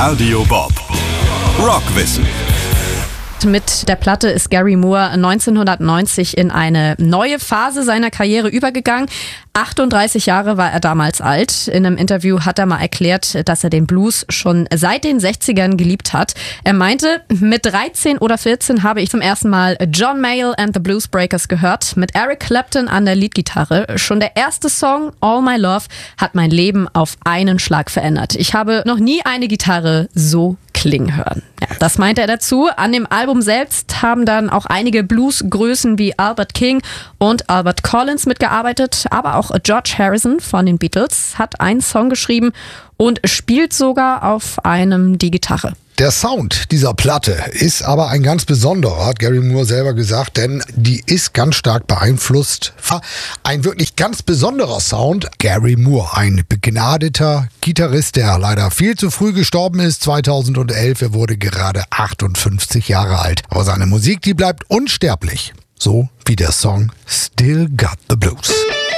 Radio Bob. Rockwissen. Mit der Platte ist Gary Moore 1990 in eine neue Phase seiner Karriere übergegangen. 38 Jahre war er damals alt. In einem Interview hat er mal erklärt, dass er den Blues schon seit den 60ern geliebt hat. Er meinte, mit 13 oder 14 habe ich zum ersten Mal John Mayall and the Bluesbreakers gehört, mit Eric Clapton an der Leadgitarre. Schon der erste Song, All My Love, hat mein Leben auf einen Schlag verändert. Ich habe noch nie eine Gitarre so klingen hören. Ja, das meinte er dazu. An dem Album selbst haben dann auch einige Bluesgrößen wie Albert King und Albert Collins mitgearbeitet, aber auch George Harrison von den Beatles hat einen Song geschrieben und spielt sogar auf einem die Gitarre. Der Sound dieser Platte ist aber ein ganz besonderer, hat Gary Moore selber gesagt, denn die ist ganz stark beeinflusst. Ein wirklich ganz besonderer Sound. Gary Moore, ein begnadeter Gitarrist, der leider viel zu früh gestorben ist, 2011. Er wurde gerade 58 Jahre alt. Aber seine Musik, die bleibt unsterblich. So wie der Song Still Got the Blues.